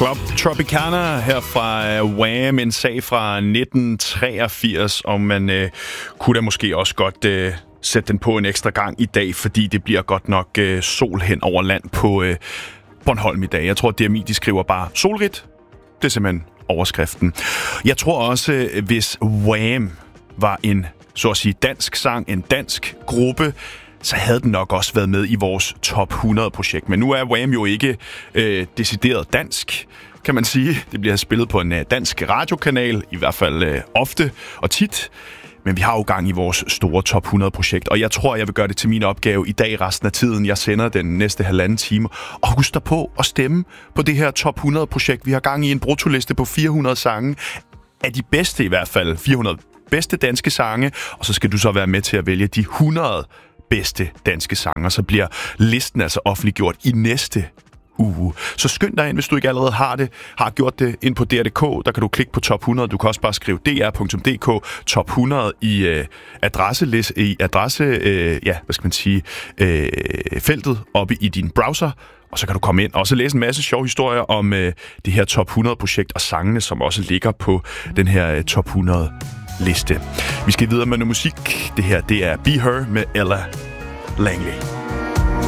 Club Tropicana her fra Wham, en sag fra 1983, og man kunne da måske også godt sætte den på en ekstra gang i dag, fordi det bliver godt nok sol hen over land på Bornholm i dag. Jeg tror, at DMI de skriver bare solrigt. Det er simpelthen overskriften. Jeg tror også, hvis Wham var en, så at sige, dansk sang, en dansk gruppe, så havde den nok også været med i vores top 100-projekt. Men nu er Wham jo ikke decideret dansk, kan man sige. Det bliver spillet på en dansk radiokanal, i hvert fald ofte og tit. Men vi har jo gang i vores store top 100-projekt, og jeg tror, jeg vil gøre det til min opgave i dag resten af tiden. Jeg sender den næste 1,5 time, og husk dig på at stemme på det her top 100-projekt. Vi har gang i en bruttoliste på 400 sange, af de bedste i hvert fald, 400 bedste danske sange, og så skal du så være med til at vælge de 100 bedste danske sange, så bliver listen altså offentliggjort i næste uge. Så skynd dig ind, hvis du ikke allerede har gjort det ind på DR.dk. Der kan du klikke på top 100. Du kan også bare skrive dr.dk top 100 i feltet oppe i din browser. Og så kan du komme ind og så læse en masse sjove historier om det her top 100-projekt og sangene, som også ligger på den her top 100-liste. Vi skal videre med noget musik. Det her, det er Be Her med Ella Langley.